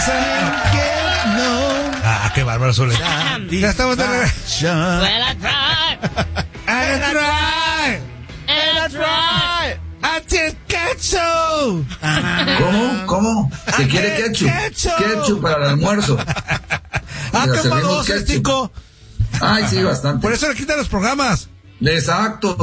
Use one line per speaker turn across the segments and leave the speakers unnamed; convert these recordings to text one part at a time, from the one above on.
Qué bárbaro, Zule. Ya estamos de regreso.
Well, I tried.
¡Antes ketchup!
¿Cómo? ¿Se quiere ketchup? Ketchup para el almuerzo.
¡Qué maldoso, Tico!
Ay, sí, bastante.
Por eso le quitan los programas.
Exacto.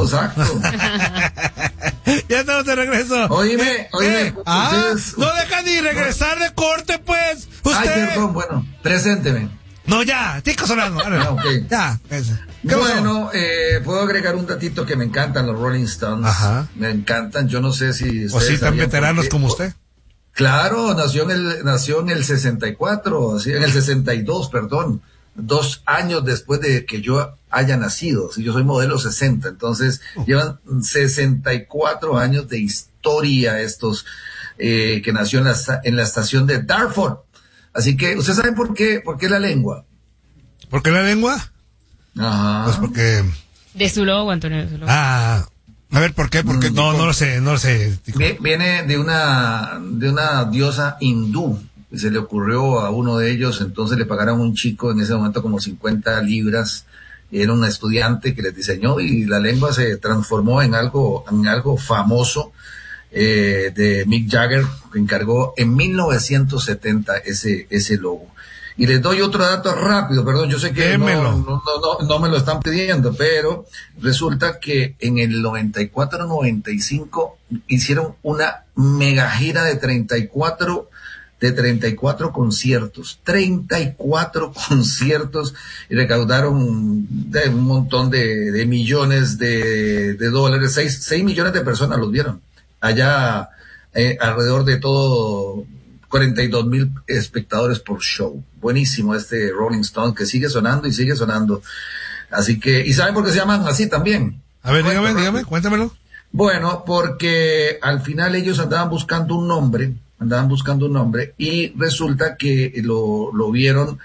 Ya estamos de regreso.
Oíme. Ustedes...
No dejan ni regresar de corte, pues.
Ay, perdón, bueno, presénteme.
No, ya, Tico Solano.
Okay.
Ya.
Bueno, puedo agregar un datito que me encantan los Rolling Stones.
Ajá.
Me encantan, yo no sé si
ustedes... O sí, tan veteranos como usted.
Claro, nació en el 64, en el 62, perdón. 2 años después de que yo haya nacido. Yo soy modelo 60, entonces llevan 64 años de historia estos que nació en la estación de Dartford. Así que, ¿ustedes saben por qué la lengua?
¿Por qué la lengua?
Ajá.
Pues porque...
De su logo, Antonio, de su logo.
A ver, ¿por qué? Porque no lo sé.
Viene de una diosa hindú. Se le ocurrió a uno de ellos, entonces le pagaron a un chico en ese momento como 50 libras. Era un estudiante que les diseñó y la lengua se transformó en algo famoso. De Mick Jagger, que encargó en 1970 ese logo. Y les doy otro dato rápido, perdón, yo sé que no me lo están pidiendo, pero resulta que en el 94-95 hicieron una mega gira de 34 conciertos, 34 conciertos, y recaudaron un montón de millones de dólares. 6 millones de personas los vieron. Allá, alrededor de todo, 42,000 espectadores por show. Buenísimo este Rolling Stone, que sigue sonando y sigue sonando. Así que, ¿y saben por qué se llaman así también?
A ver, dígame, cuéntamelo.
Bueno, porque al final ellos andaban buscando un nombre, y resulta que lo vieron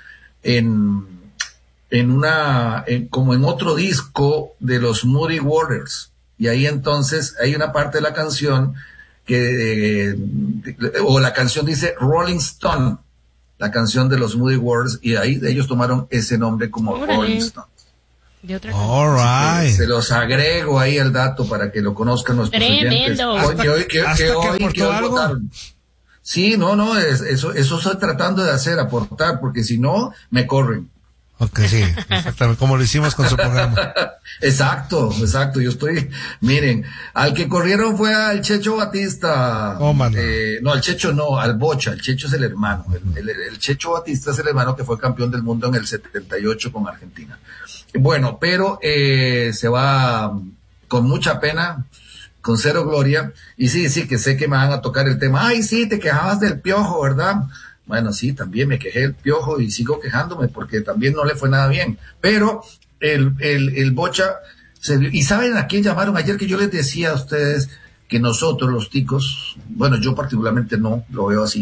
como en otro disco de los Moody Waters. Y ahí entonces hay una parte de la canción la canción dice Rolling Stone, la canción de los Moody Waters, y ahí ellos tomaron ese nombre como Rolling Stone.
All right.
Se los agrego ahí el dato para que lo conozcan nuestros oyentes. ¿Qué hoy votaron? Sí, eso estoy tratando de hacer, aportar, porque si no, me corren.
Ok, sí, exactamente, como lo hicimos con su programa.
Exacto, miren, al que corrieron fue al Checho Batista. Al Checho no, al Bocha, el Checho es el hermano, el Checho Batista es el hermano que fue campeón del mundo en el 78 con Argentina. Bueno, pero se va con mucha pena, con cero gloria, y sí, que sé que me van a tocar el tema. Ay, sí, te quejabas del Piojo, ¿verdad? Bueno, sí, también me quejé del Piojo y sigo quejándome porque también no le fue nada bien. Pero el Bocha se vio. ¿Y saben a quién llamaron ayer? Que yo les decía a ustedes que nosotros, los ticos, bueno, yo particularmente no, lo veo así,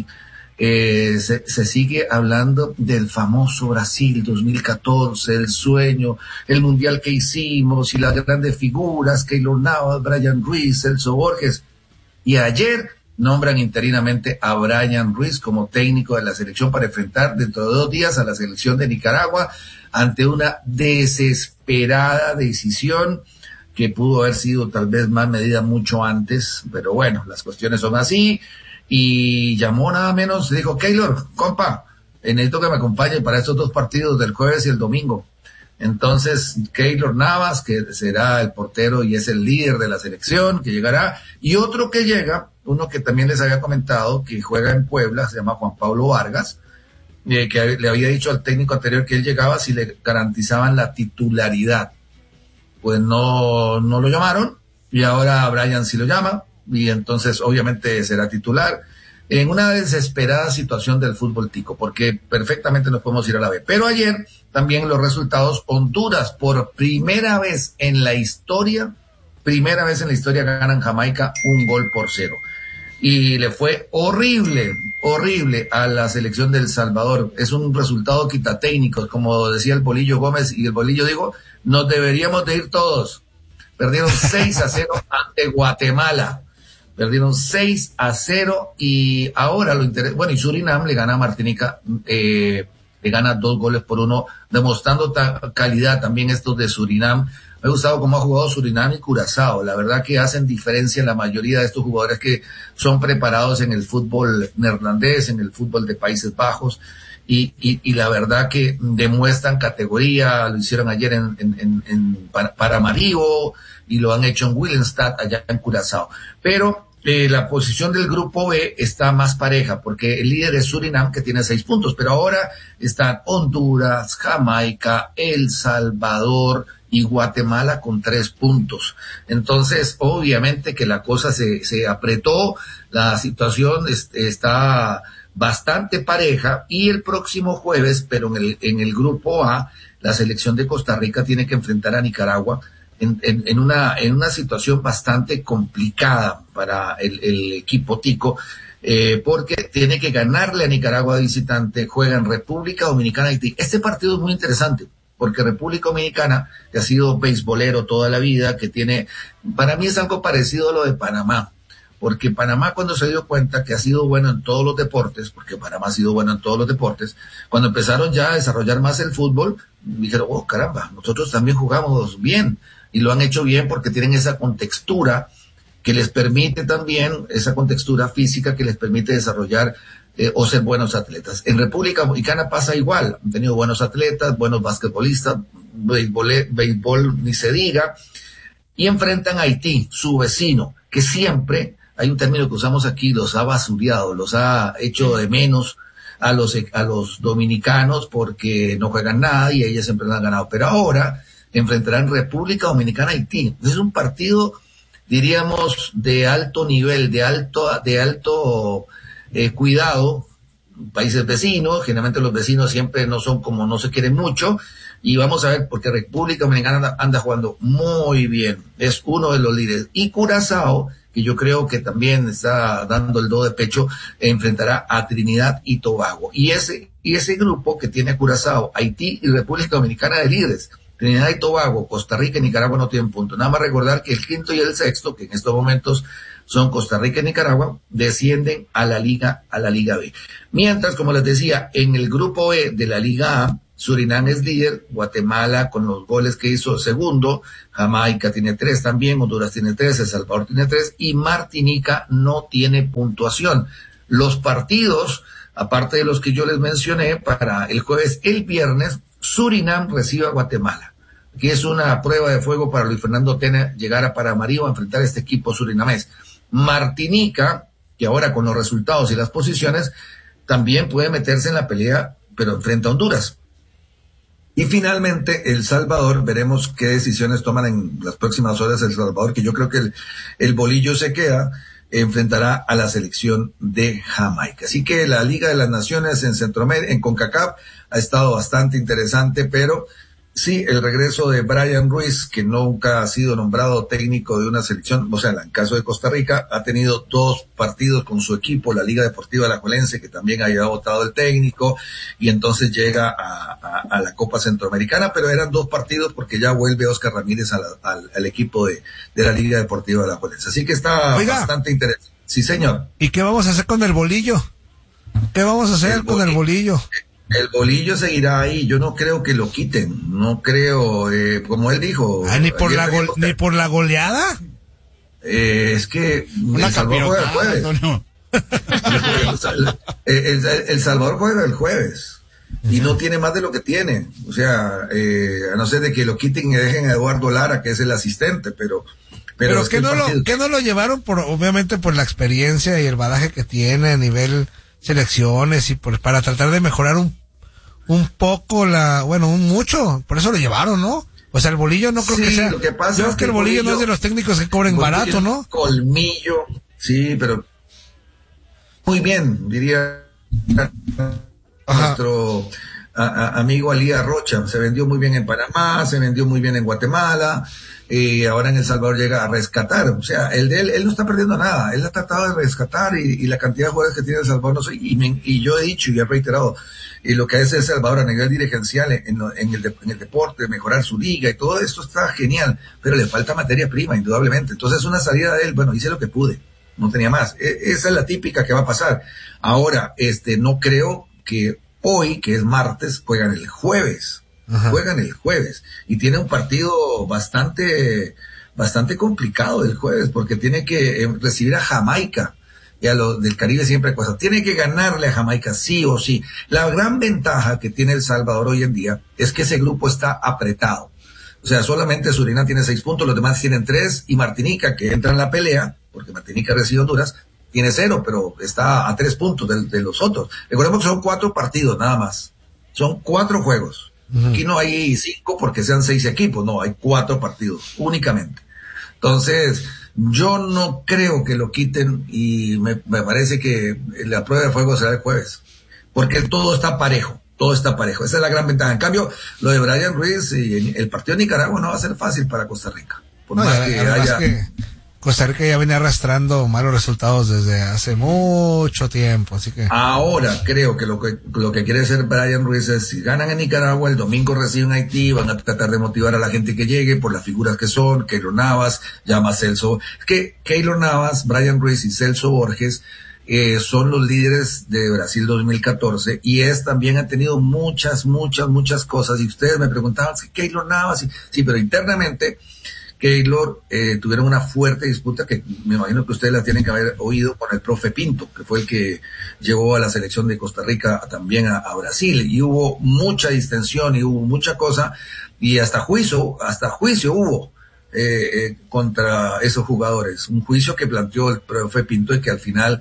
se sigue hablando del famoso Brasil 2014, el sueño, el mundial que hicimos y las grandes figuras, Keylor Navas, Brian Ruiz, Celso Borges. Y ayer nombran interinamente a Brian Ruiz como técnico de la selección para enfrentar dentro de 2 días a la selección de Nicaragua ante una desesperada decisión que pudo haber sido tal vez más medida mucho antes, pero bueno, las cuestiones son así. Y llamó nada menos, dijo: Keylor, compa, necesito que me acompañe para estos 2 partidos del jueves y el domingo. Entonces, Keylor Navas, que será el portero y es el líder de la selección, que llegará, y otro que llega, uno que también les había comentado, que juega en Puebla, se llama Juan Pablo Vargas, que le había dicho al técnico anterior que él llegaba si le garantizaban la titularidad. Pues no lo llamaron, y ahora a Brian sí lo llama, y entonces obviamente será titular, en una desesperada situación del fútbol tico, porque perfectamente nos podemos ir a la B. Pero ayer también los resultados: Honduras por primera vez en la historia ganan Jamaica 1-0. Y le fue horrible a la selección de El Salvador. Es un resultado quitatécnico, como decía el Bolillo Gómez, y el Bolillo dijo: nos deberíamos de ir todos. Perdieron 6-0 ante Guatemala. perdieron 6-0 y ahora y Surinam le gana a Martinica, le gana 2-1, demostrando calidad también estos de Surinam. Me ha gustado cómo ha jugado Surinam y Curazao. La verdad que hacen diferencia en la mayoría de estos jugadores que son preparados en el fútbol neerlandés, en el fútbol de Países Bajos, y la verdad que demuestran categoría. Lo hicieron ayer en Paramaribo y lo han hecho en Willemstad, allá en Curazao. Pero la posición del grupo B está más pareja, porque el líder es Surinam, que tiene 6 puntos, pero ahora están Honduras, Jamaica, El Salvador y Guatemala con 3 puntos. Entonces, obviamente que la cosa se apretó, la situación está bastante pareja, y el próximo jueves, pero en el grupo A, la selección de Costa Rica tiene que enfrentar a Nicaragua en una situación bastante complicada para el equipo tico, porque tiene que ganarle a Nicaragua de visitante, juega en República Dominicana, Haití. Este partido es muy interesante, porque República Dominicana, que ha sido beisbolero toda la vida, para mí es algo parecido a lo de Panamá, porque Panamá, cuando se dio cuenta que ha sido bueno en todos los deportes, porque Panamá ha sido bueno en todos los deportes, cuando empezaron ya a desarrollar más el fútbol, dijeron, oh caramba, nosotros también jugamos bien, y lo han hecho bien porque tienen esa contextura que les permite también, esa contextura física que les permite desarrollar o ser buenos atletas. En República Dominicana pasa igual, han tenido buenos atletas, buenos basquetbolistas, béisbol ni se diga, y enfrentan a Haití, su vecino, que siempre, hay un término que usamos aquí, los ha basureado, los ha hecho de menos a los dominicanos porque no juegan nada y ellos siempre lo han ganado. Pero ahora enfrentarán República Dominicana Haití. Es un partido, diríamos, de alto nivel, de alto cuidado. Países vecinos, generalmente los vecinos siempre no se quieren mucho, y vamos a ver, porque República Dominicana anda jugando muy bien, es uno de los líderes, y Curazao, que yo creo que también está dando el do de pecho, enfrentará a Trinidad y Tobago, y ese grupo que tiene Curazao, Haití y República Dominicana de líderes. Trinidad y Tobago, Costa Rica y Nicaragua no tienen puntos. Nada más recordar que el quinto y el sexto, que en estos momentos son Costa Rica y Nicaragua, descienden a la Liga B. Mientras, como les decía, en el grupo E de la Liga A, Surinam es líder, Guatemala con los goles que hizo segundo, Jamaica tiene 3 también, Honduras tiene 3, El Salvador tiene 3 y Martinica no tiene puntuación. Los partidos, aparte de los que yo les mencioné, para el jueves, el viernes, Surinam recibe a Guatemala, que es una prueba de fuego para Luis Fernando Tena llegar a Paramaribo a enfrentar a este equipo surinamés. Martinica, que ahora con los resultados y las posiciones, también puede meterse en la pelea, pero enfrenta a Honduras. Y finalmente, El Salvador, veremos qué decisiones toman en las próximas horas El Salvador, que yo creo que el bolillo se queda, enfrentará a la selección de Jamaica. Así que la Liga de las Naciones en Centroamérica, en CONCACAF, ha estado bastante interesante, pero sí, el regreso de Brian Ruiz, que nunca ha sido nombrado técnico de una selección, o sea, en el caso de Costa Rica, ha tenido 2 partidos con su equipo, la Liga Deportiva Alajuelense, que también había votado el técnico, y entonces llega a la Copa Centroamericana, pero eran 2 partidos porque ya vuelve Oscar Ramírez al equipo de la Liga Deportiva Alajuelense. Así que está bastante interesante. Sí, señor.
¿Y qué vamos a hacer con el bolillo? ¿Qué vamos a hacer con el bolillo?
El bolillo seguirá ahí, yo no creo que lo quiten, no creo, como él dijo.
¿Ni por la goleada?
Es que El Salvador juega el jueves. No. El Salvador juega el jueves y no tiene más de lo que tiene, o sea, a no ser de que lo quiten y dejen a Eduardo Lara, que es el asistente, pero es
que no lo llevaron obviamente por la experiencia y el bagaje que tiene a nivel selecciones y para tratar de mejorar un poco mucho, por eso lo llevaron, ¿no? O sea, el bolillo no creo que sea. Lo que pasa yo creo que el bolillo no es de los técnicos que cobren barato, ¿no?
Colmillo, sí, pero muy bien, diría nuestro amigo Alía Rocha, se vendió muy bien en Panamá, se vendió muy bien en Guatemala, ahora en El Salvador llega a rescatar, o sea, él no está perdiendo nada, él ha tratado de rescatar y la cantidad de jugadores que tiene El Salvador, no sé, y yo he dicho y he reiterado, y lo que hace El Salvador a nivel dirigencial en el deporte, mejorar su liga y todo esto está genial, pero le falta materia prima, indudablemente, entonces una salida de él, bueno, hice lo que pude. no tenía más. Esa es la típica que va a pasar. Ahora, no creo que hoy, que es martes, juegan el jueves. Ajá. Juegan el jueves. Y tiene un partido bastante complicado el jueves, porque tiene que recibir a Jamaica. Y a los del Caribe siempre cuesta. Tiene que ganarle a Jamaica, sí o sí. La gran ventaja que tiene El Salvador hoy en día es que ese grupo está apretado. O sea, solamente Surinam tiene 6 puntos, los demás tienen 3, y Martinica, que entra en la pelea, porque Martinica recibe Honduras, tiene 0, pero está a 3 puntos de los otros. Recordemos que son 4 partidos nada más. Son 4 juegos. Uh-huh. Aquí no hay 5 porque sean 6 equipos, no, hay 4 partidos únicamente. Entonces, yo no creo que lo quiten, y me parece que la prueba de fuego será el jueves, porque todo está parejo. Todo está parejo. Esa es la gran ventaja. En cambio, lo de Brian Ruiz y el partido de Nicaragua no va a ser fácil para Costa Rica. Por más que haya...
que Costa Rica ya viene arrastrando malos resultados desde hace mucho tiempo, así que...
Ahora creo que lo que quiere hacer Brian Ruiz es, si ganan en Nicaragua, el domingo reciben Haití, van a tratar de motivar a la gente que llegue por las figuras que son, Keylor Navas, llama Celso... Es que Keylor Navas, Brian Ruiz y Celso Borges... son los líderes de Brasil 2014, y también ha tenido muchas cosas, y ustedes me preguntaban si Keylor Navas, sí, pero internamente Keylor tuvieron una fuerte disputa que me imagino que ustedes la tienen que haber oído con el profe Pinto, que fue el que llevó a la selección de Costa Rica también a Brasil, y hubo mucha distensión y hubo mucha cosa, y hasta juicio hubo contra esos jugadores, un juicio que planteó el profe Pinto y que al final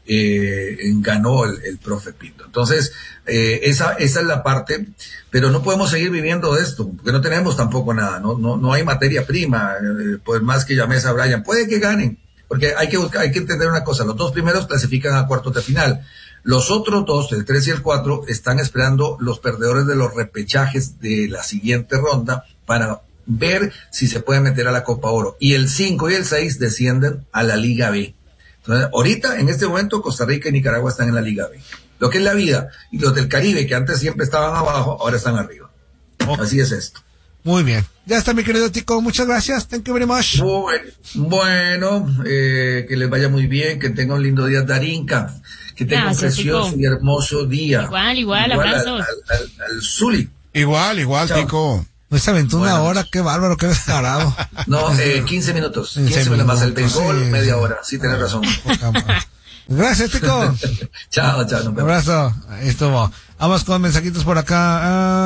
ganó el profe Pinto. Entonces, esa es la parte, pero no podemos seguir viviendo de esto, porque no tenemos tampoco nada, no hay materia prima, por más que llames a Brian, puede que ganen, porque hay que entender una cosa, los 2 primeros clasifican a cuartos de final, los otros 2, el 3 y el 4, están esperando los perdedores de los repechajes de la siguiente ronda para ver si se pueden meter a la Copa Oro, y el 5 y el 6 descienden a la Liga B. Entonces, ahorita, en este momento, Costa Rica y Nicaragua están en la Liga B. Lo que es la vida. Y los del Caribe, que antes siempre estaban abajo, ahora están arriba. Okay. Así es esto.
Muy bien. Ya está, mi querido Tico. Muchas gracias. Thank you very much.
Bueno, que les vaya muy bien, que tengan un lindo día, Darinka. Que tengan un precioso y hermoso día.
Igual, abrazos.
Al Zuli.
Igual,
chao.
Tico.
No se aventó una hora, qué bárbaro, qué descarado.
No, 15 minutos. 15 minutos más el béisbol, sí, media hora. Sí, tenés razón.
Gracias, Tico.
Chao.
Un abrazo. Ahí estuvo. Vamos con mensajitos por acá.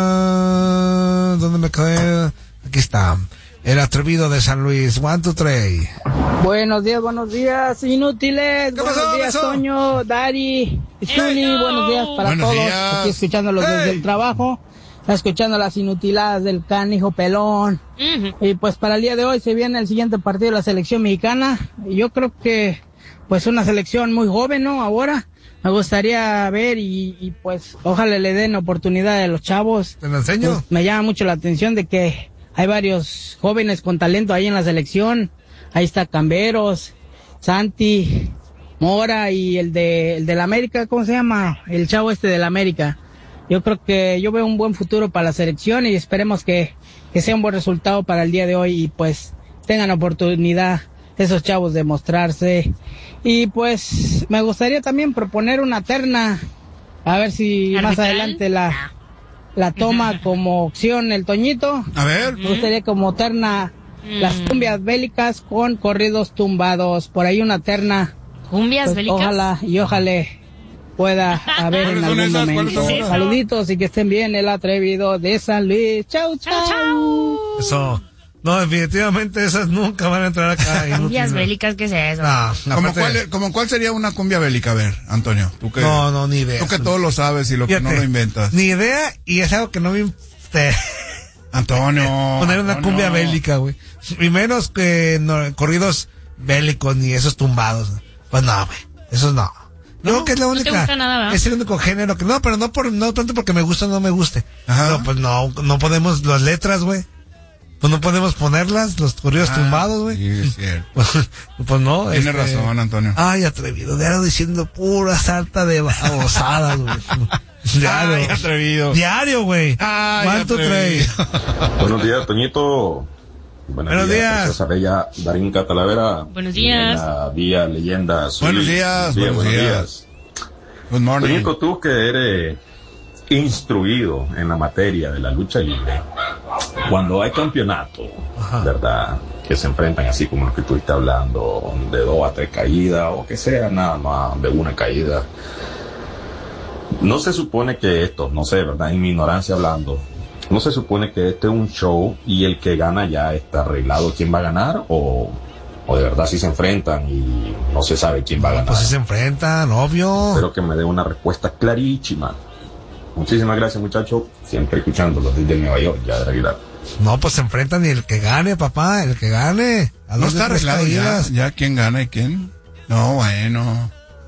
¿Dónde me quedé? Aquí está. El atrevido de San Luis. 1, 2, 3.
Buenos días, inútiles. Buenos días, Toño, Dari, Zuli. Buenos días para todos. Aquí escuchándolos desde el trabajo. Escuchando las inutiladas del canijo pelón. Uh-huh. Y pues para el día de hoy se viene el siguiente partido de la selección mexicana. Y yo creo que pues una selección muy joven, ¿no? Ahora me gustaría ver y pues ojalá le den oportunidad a los chavos.
¿Te lo enseño?
Pues, me llama mucho la atención de que hay varios jóvenes con talento ahí en la selección. Ahí está Camberos, Santi, Mora y el de la América, ¿cómo se llama? El chavo del América. Yo creo que yo veo un buen futuro para la selección y esperemos que sea un buen resultado para el día de hoy y pues tengan oportunidad esos chavos de mostrarse. Y pues me gustaría también proponer una terna, a ver si más adelante la toma como opción el Toñito.
A ver.
Me gustaría como terna las cumbias bélicas con corridos tumbados, por ahí una terna.
¿Cumbias
pues,
bélicas?
Ojalá pueda haber en algún momento. Saluditos y que estén bien, el atrevido de San Luis. Chau.
Eso. No, definitivamente esas nunca van a entrar acá.
Cumbias bélicas, ¿qué es eso?
¿Cómo cuál sería una cumbia bélica? A ver, Antonio. ¿Tú que,
no, ni idea.
Tú que todo lo sabes y lo que no lo inventas.
Ni idea, y es algo que no me...
Antonio.
Poner una cumbia bélica, güey. Y menos que corridos bélicos ni esos tumbados. Pues no, güey. Esos no. Creo que es la única.
No te gusta nada, ¿verdad?
Es el único género que no, pero no tanto porque me gusta o no me guste.
Ajá.
No, pues no podemos las letras, güey. Pues no podemos ponerlas, los corridos tumbados, güey.
Sí, es cierto.
Pues no.
Tiene razón, Antonio.
Ay, atrevido. Diario diciendo pura sarta de babosadas, güey. Diario.
Ay, atrevido.
Diario, güey.
Ay,
¿Cuánto traes?
Buenos días, Toñito.
Buenos días.
César Bella, Darinka Talavera.
Buenos días.
Vía Leyendas.
Buenos días.
Buenos días.
Good morning.
Toñito, tú que eres instruido en la materia de la lucha libre, cuando hay campeonato, ¿verdad? Que se enfrentan así como lo que tú estás hablando, de 2 a 3 caídas, o que sea nada más de una caída. No se supone que esto, no sé, ¿verdad? En mi ignorancia hablando, no se supone que este es un show y el que gana ya está arreglado quién va a ganar, o de verdad si se enfrentan y no se sabe quién va a ganar.
Pues si se enfrentan, obvio.
Espero que me dé una respuesta clarísima. Muchísimas gracias, muchachos. Siempre escuchándolos desde Nueva York, ya de Aguilar.
No, pues se enfrentan y el que gane, papá, el que gane.
No está arreglado ya quién gana y quién. No, bueno.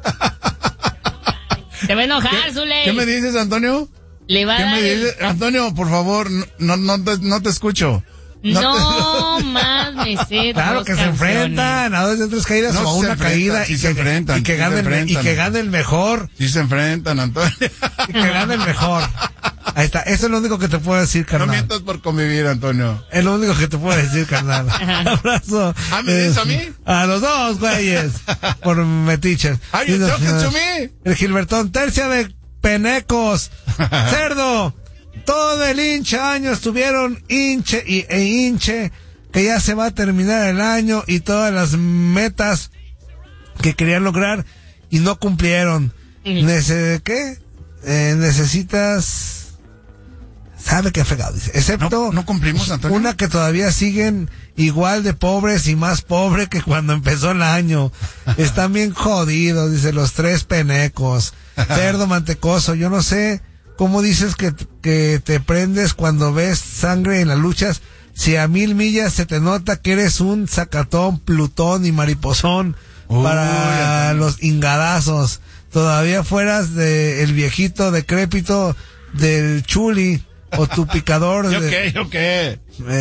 Te va a enojar, Zule.
¿Qué me dices, Antonio?
Le va a
¿Qué
dar
me dices? Antonio, por favor, no te escucho.
No más me sé.
Claro que se enfrentan a 2 de 3 caídas o a una caída y que gane el mejor.
Sí se enfrentan, Antonio.
Y que gane el mejor. Ahí está, eso es lo único que te puedo decir, carnal.
No mientas por convivir, Antonio.
Es lo único que te puedo decir, carnal. Abrazo.
¿Me dices a mí?
A los dos, güeyes. Por metiches.
Are you talking to me?
El Gilbertón, tercia de penecos. Cerdo. Todo el año estuvieron hinche e hinche, que ya se va a terminar el año y todas las metas que querían lograr y no cumplieron. ¿Qué? Necesitas... ¿Sabe qué fregado? Dice. Excepto
no cumplimos, Antonio.
Una que todavía siguen igual de pobres y más pobres que cuando empezó el año. Están bien jodidos, dice, los 3 penecos. Cerdo mantecoso, yo no sé cómo dices que te prendes cuando ves sangre en las luchas, si a 1000 millas se te nota que eres un zacatón, plutón y mariposón para los ingadazos. Todavía fueras de el viejito decrépito del Chuli o tu picador.
¿Qué?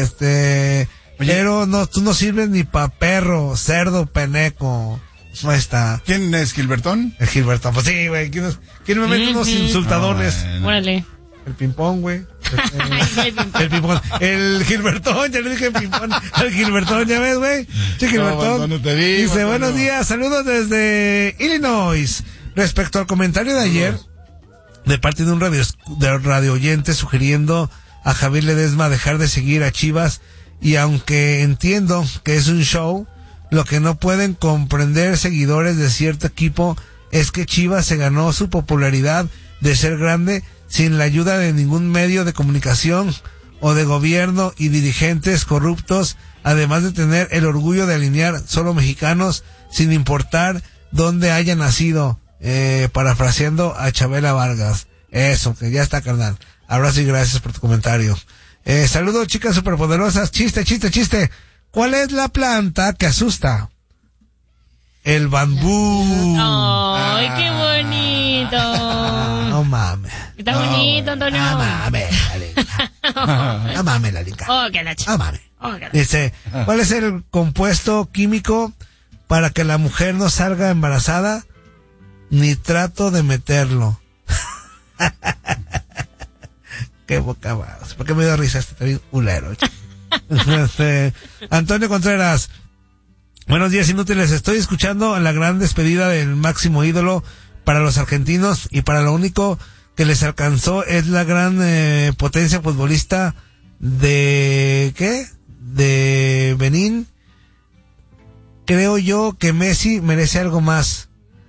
Pero no, tú no sirves ni pa' perro, cerdo peneco. No está.
¿Quién es Gilbertón?
El Gilbertón, pues sí, güey. ¿Quién me mete unos insultadones?
Órale.
El ping-pong, güey. El ping-pong. El Gilbertón, ya le dije el ping-pong. El Gilbertón, ¿ya ves, güey? Sí, Gilbertón.
No te digo,
dice, buenos días, saludos desde Illinois. Respecto al comentario de ayer, de parte de un radio oyente sugiriendo a Javier Ledesma dejar de seguir a Chivas, y aunque entiendo que es un show, lo que no pueden comprender seguidores de cierto equipo es que Chivas se ganó su popularidad de ser grande sin la ayuda de ningún medio de comunicación o de gobierno y dirigentes corruptos, además de tener el orgullo de alinear solo mexicanos sin importar dónde haya nacido, parafraseando a Chabela Vargas. Eso, que ya está, carnal. Abrazo y gracias por tu comentario. Saludos, chicas superpoderosas. Chiste. ¿Cuál es la planta que asusta? El bambú.
¡Ay, qué bonito!
No mames.
Está bonito, Antonio.
No mames, la linka. No mames, la linka.
Oh, que la chica.
No mames. Dice, ¿cuál es el compuesto químico para que la mujer no salga embarazada? Ni trato de meterlo. Qué boca más. ¿Por qué me dio risa este bien culero? Antonio Contreras, buenos días inútiles, estoy escuchando la gran despedida del máximo ídolo para los argentinos y para lo único que les alcanzó es la gran potencia futbolista de Benín. Creo yo que Messi merece algo más.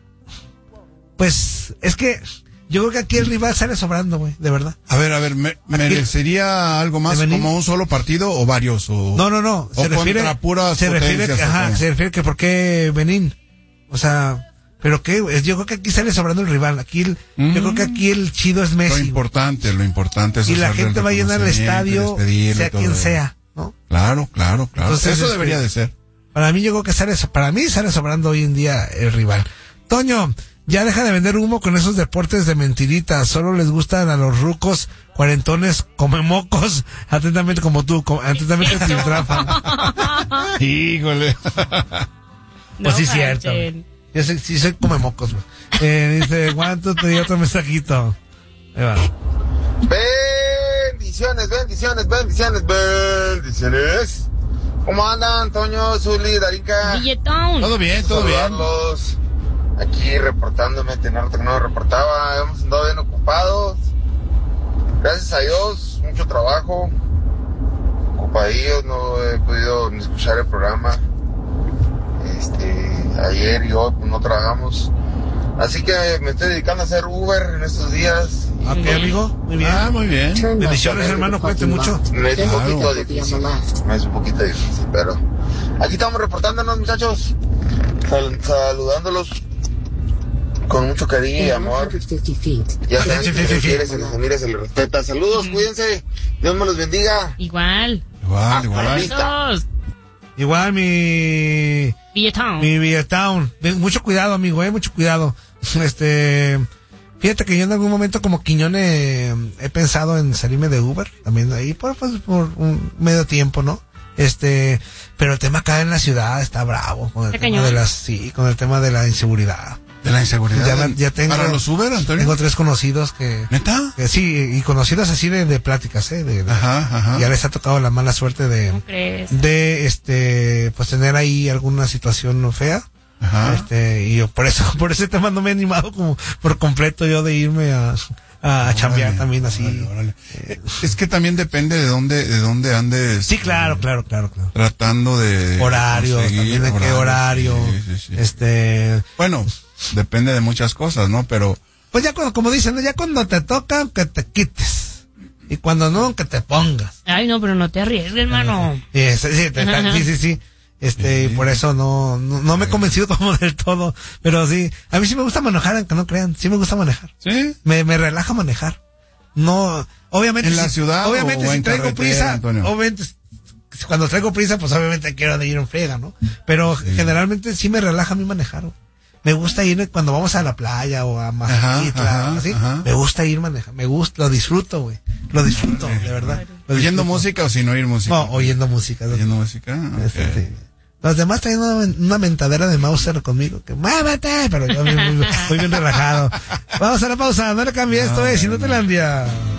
Pues es que yo creo que aquí el rival sale sobrando, güey, de verdad.
A ver, ¿merecería algo más como un solo partido o varios?
No.
Se
refiere que por qué Benín. O sea, pero qué, yo creo que aquí sale sobrando el rival. Yo creo que aquí el chido es Messi.
Lo importante es
y la gente va a llenar el estadio, sea quien sea, ¿no?
Claro. Entonces, eso debería de ser.
Para mí yo creo que sale sobrando hoy en día el rival. Toño, ya deja de vender humo con esos deportes de mentirita. Solo les gustan a los rucos, cuarentones, come mocos. Atentamente como tú, atentamente Filtrafa.
Híjole.
Pues sí, cierto. Yo sí soy come mocos. Dice, ¿cuánto te dio otro mensajito? Ahí va.
Bendiciones. ¿Cómo andan, Toño, Zuli, Darinka?
Billetón.
Todo bien, todo bien.
Saludarlos. Aquí reportándome, tenía rato que no me reportaba, hemos andado bien ocupados. Gracias a Dios, mucho trabajo. Ocupadillos, no he podido ni escuchar el programa. Ayer y hoy pues, no trabajamos. Así que me estoy dedicando a hacer Uber en estos días.
Ok, amigo, muy bien.
Muy bien.
Bendiciones, hermano, cuídate mucho.
Me es un poquito difícil. Me es un poquito difícil, pero aquí estamos reportándonos, muchachos. Saludándolos con mucho cariño y amor. Ya saben que se quiere, se les admira, se les respeta. Saludos, cuídense. Dios me los bendiga.
Igual.
Igual mi Vietown. Mucho cuidado, amigo, mucho cuidado. Fíjate que yo en algún momento como Quiñones he pensado en salirme de Uber, también de ahí por un medio tiempo, ¿no? Pero el tema acá en la ciudad está bravo con el tema con el tema de la inseguridad.
¿De la inseguridad?
Ya tengo.
¿Para los Uber, Antonio?
Tengo 3 conocidos que.
¿Neta?
Que sí, y conocidos así de pláticas,
Ajá.
Ya les ha tocado la mala suerte
¿Cómo crees?
pues tener ahí alguna situación fea.
Ajá.
Y yo por ese tema no me he animado como por completo yo de irme a chambear también así.
Órale. Es que también depende de dónde andes.
Sí, claro.
Tratando de
horario, también de qué horario.
Sí. Bueno, depende de muchas cosas, ¿no? Pero
pues ya como dicen, ya cuando te toca que te quites y cuando no que te pongas.
Ay, no, pero no te arriesgues, hermano.
Sí. Y por eso no me he convencido como del todo, pero sí, a mí sí me gusta manejar, aunque no crean, sí me gusta manejar.
¿Sí?
Me relaja manejar. No, obviamente.
¿En la ciudad
obviamente
o
si
en
traigo prisa,
Antonio?
obviamente, cuando traigo prisa, pues obviamente quiero de ir en friega, ¿no? Pero generalmente sí me relaja a mí manejar. Me gusta ir cuando vamos a la playa o a Mazatlán, así. Me gusta ir manejar, lo disfruto, güey. Lo disfruto, de verdad.
¿Oyendo música o sin oír música?
No, oyendo música.
¿Oyendo música? Okay.
Los demás traen una mentadera de Mauser conmigo, que muévete, pero yo voy bien relajado. Vamos a la pausa, no le cambies esto, si no te la envía.